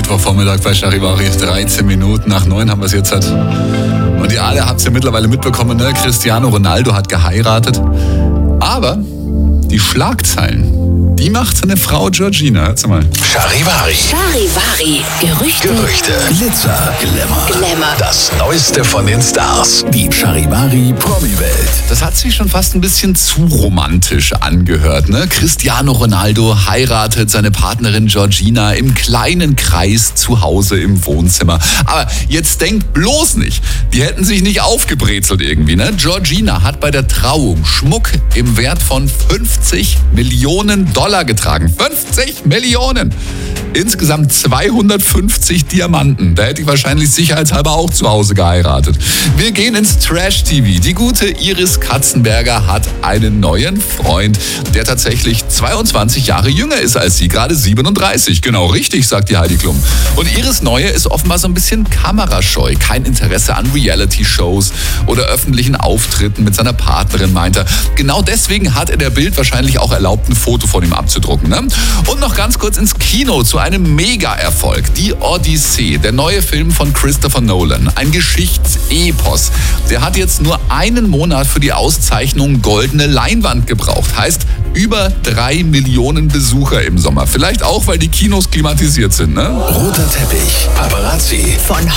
Mittwochvormittag bei Charivari. 13 Minuten nach 9 haben wir es jetzt halt. Und ihr alle habt es ja mittlerweile mitbekommen, ne? Cristiano Ronaldo hat geheiratet. Aber die Schlagzeilen, die macht seine Frau Georgina. Hört's mal. Charivari. Charivari. Gerüchte. Glitzer. Glamour. Das Neueste von den Stars. Die Charivari Promi-Welt. Das hat sich schon fast ein bisschen zu romantisch angehört, ne? Cristiano Ronaldo heiratet seine Partnerin Georgina im kleinen Kreis zu Hause im Wohnzimmer. Aber jetzt denkt bloß nicht, die hätten sich nicht aufgebrezelt irgendwie, ne? Georgina hat bei der Trauung Schmuck im Wert von 50 Millionen Dollar getragen. 50 Millionen! Insgesamt 250 Diamanten. Da hätte ich wahrscheinlich sicherheitshalber auch zu Hause geheiratet. Wir gehen ins Trash-TV. Die gute Iris Katzenberger hat einen neuen Freund, der tatsächlich 22 Jahre jünger ist als sie, gerade 37. Genau richtig, sagt die Heidi Klum. Und Iris Neue ist offenbar so ein bisschen kamerascheu. Kein Interesse an Reality-Shows oder öffentlichen Auftritten mit seiner Partnerin, meint er. Genau deswegen hat er der Bild wahrscheinlich auch erlaubt, ein Foto von ihm abzudrucken. Ne? Und noch ganz kurz ins Kino zu einem Mega-Erfolg. Die Odyssee, der neue Film von Christopher Nolan. Ein Geschichtsepos. Der hat jetzt nur einen Monat für die Auszeichnung Goldene Leinwand gebraucht. Heißt, über 3 Millionen Besucher im Sommer. Vielleicht auch, weil die Kinos klimatisiert sind, ne? Roter Teppich. Paparazzi. Von